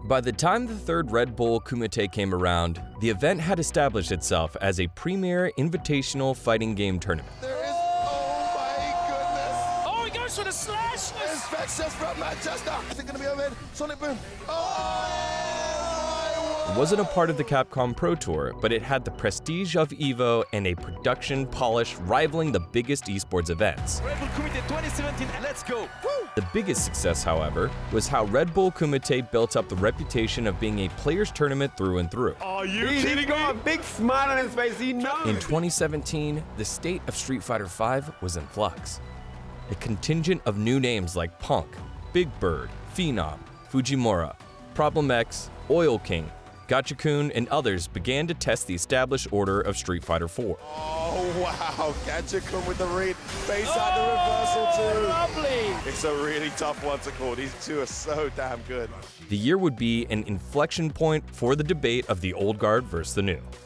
By the time the third Red Bull Kumite came around, the event had established itself as a premier invitational fighting game tournament. Oh my goodness! Oh, he goes for the slash! There's Vexus from Manchester. Is it going to be over? Sonic Boom. It wasn't a part of the Capcom Pro Tour, but it had the prestige of EVO and a production polish rivaling the biggest esports events. Red Bull Kumite 2017, let's go! Woo! The biggest success, however, was how Red Bull Kumite built up the reputation of being a players' tournament through and through. Are you He's kidding got a me? big smile on his face, he knows. In 2017, the state of Street Fighter V was in flux. A contingent of new names like Punk, Big Bird, Phenom, Fujimura, Problem X, Oil King, Gachikun, and others began to test the established order of Street Fighter IV. Oh wow, Gachikun with the read. Base out the reversal too. Lovely! It's a really tough one to call. These two are so damn good. The year would be an inflection point for the debate of the old guard versus the new.